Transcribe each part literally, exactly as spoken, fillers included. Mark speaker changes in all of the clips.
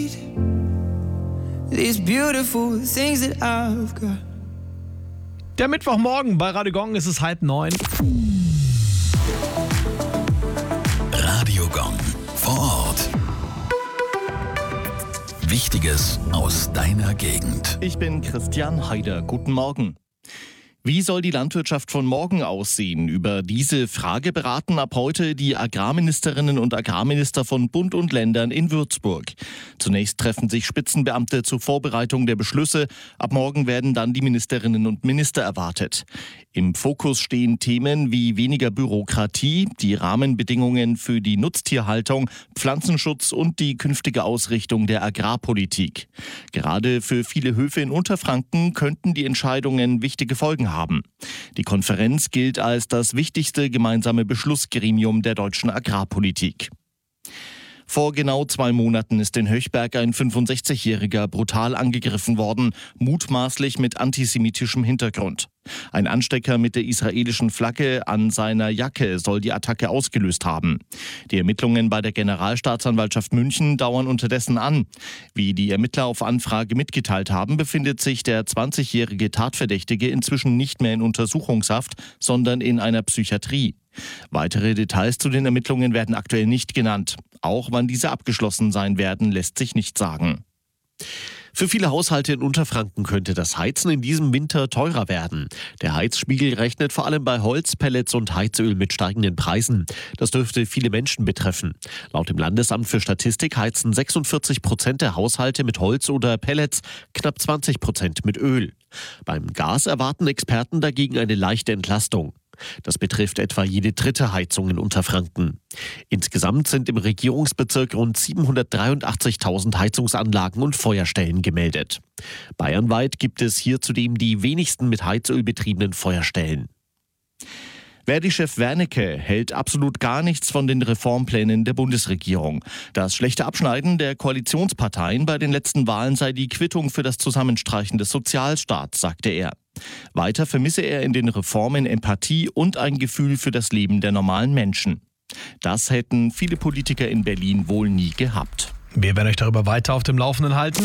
Speaker 1: These beautiful things that I've got.
Speaker 2: Der Mittwochmorgen bei Radio Gong ist es halb neun.
Speaker 3: Radio Gong vor Ort. Wichtiges aus deiner Gegend.
Speaker 4: Ich bin Christian Haider. Guten Morgen. Wie soll die Landwirtschaft von morgen aussehen? Über diese Frage beraten ab heute die Agrarministerinnen und Agrarminister von Bund und Ländern in Würzburg. Zunächst treffen sich Spitzenbeamte zur Vorbereitung der Beschlüsse. Ab morgen werden dann die Ministerinnen und Minister erwartet. Im Fokus stehen Themen wie weniger Bürokratie, die Rahmenbedingungen für die Nutztierhaltung, Pflanzenschutz und die künftige Ausrichtung der Agrarpolitik. Gerade für viele Höfe in Unterfranken könnten die Entscheidungen wichtige Folgen haben. Die Konferenz gilt als das wichtigste gemeinsame Beschlussgremium der deutschen Agrarpolitik. Vor genau zwei Monaten ist in Höchberg ein fünfundsechzigjähriger brutal angegriffen worden, mutmaßlich mit antisemitischem Hintergrund. Ein Anstecker mit der israelischen Flagge an seiner Jacke soll die Attacke ausgelöst haben. Die Ermittlungen bei der Generalstaatsanwaltschaft München dauern unterdessen an. Wie die Ermittler auf Anfrage mitgeteilt haben, befindet sich der zwanzigjährige Tatverdächtige inzwischen nicht mehr in Untersuchungshaft, sondern in einer Psychiatrie. Weitere Details zu den Ermittlungen werden aktuell nicht genannt. Auch wann diese abgeschlossen sein werden, lässt sich nicht sagen.
Speaker 5: Für viele Haushalte in Unterfranken könnte das Heizen in diesem Winter teurer werden. Der Heizspiegel rechnet vor allem bei Holz, Pellets und Heizöl mit steigenden Preisen. Das dürfte viele Menschen betreffen. Laut dem Landesamt für Statistik heizen sechsundvierzig Prozent der Haushalte mit Holz oder Pellets, knapp zwanzig Prozent mit Öl. Beim Gas erwarten Experten dagegen eine leichte Entlastung. Das betrifft etwa jede dritte Heizung in Unterfranken. Insgesamt sind im Regierungsbezirk rund siebenhundertdreiundachtzigtausend Heizungsanlagen und Feuerstellen gemeldet. Bayernweit gibt es hier zudem die wenigsten mit Heizöl betriebenen Feuerstellen.
Speaker 4: Verdi-Chef Wernicke hält absolut gar nichts von den Reformplänen der Bundesregierung. Das schlechte Abschneiden der Koalitionsparteien bei den letzten Wahlen sei die Quittung für das Zusammenstreichen des Sozialstaats, sagte er. Weiter vermisse er in den Reformen Empathie und ein Gefühl für das Leben der normalen Menschen. Das hätten viele Politiker in Berlin wohl nie gehabt.
Speaker 2: Wir werden euch darüber weiter auf dem Laufenden halten.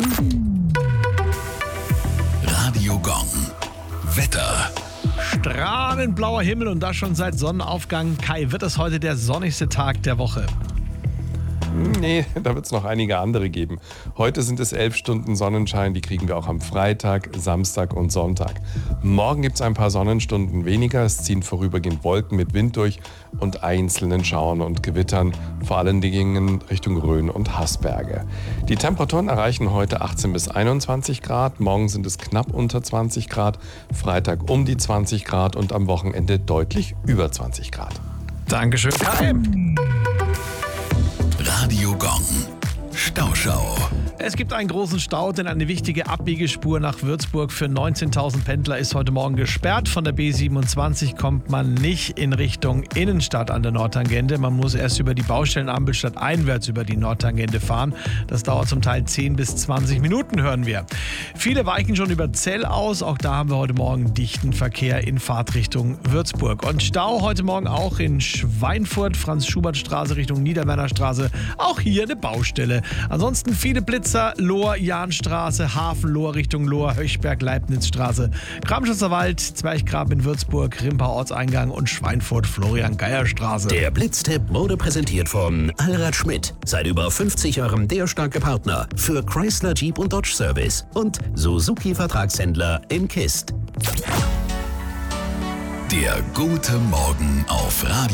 Speaker 3: Radio Gong. Wetter.
Speaker 2: Strahlend blauer Himmel und das schon seit Sonnenaufgang. Kai, wird es heute der sonnigste Tag der Woche?
Speaker 6: Nee, da wird es noch einige andere geben. Heute sind es elf Stunden Sonnenschein, die kriegen wir auch am Freitag, Samstag und Sonntag. Morgen gibt es ein paar Sonnenstunden weniger, es ziehen vorübergehend Wolken mit Wind durch und einzelnen Schauern und Gewittern, vor allen Dingen Richtung Rhön und Haßberge. Die Temperaturen erreichen heute achtzehn bis einundzwanzig Grad, morgen sind es knapp unter zwanzig Grad, Freitag um die zwanzig Grad und am Wochenende deutlich über zwanzig Grad.
Speaker 2: Dankeschön, Kai.
Speaker 3: Radio Gong. Stauschau.
Speaker 2: Es gibt einen großen Stau, denn eine wichtige Abbiegespur nach Würzburg für neunzehntausend Pendler ist heute Morgen gesperrt. Von der B siebenundzwanzig kommt man nicht in Richtung Innenstadt an der Nordtangente. Man muss erst über die Baustellenampel statt einwärts über die Nordtangente fahren. Das dauert zum Teil zehn bis zwanzig Minuten, hören wir. Viele weichen schon über Zell aus. Auch da haben wir heute Morgen dichten Verkehr in Fahrtrichtung Würzburg. Und Stau heute Morgen auch in Schweinfurt, Franz-Schubert-Straße Richtung Niederwerner-Straße. Auch hier eine Baustelle. Ansonsten viele Blitzer. Lohr, Jahnstraße, Hafen, Lohr Richtung Lohr, Höchberg, Leibnitzstraße, Gramschatzer Wald, Zwerchgrab in Würzburg, Rimpau Ortseingang und Schweinfurt, Florian-Geyer-Straße.
Speaker 7: Der Blitztipp wurde präsentiert von Allrad Schmidt. Seit über fünfzig Jahren der starke Partner für Chrysler, Jeep und Dodge Service und Suzuki Vertragshändler in Kist.
Speaker 3: Der gute Morgen auf Radio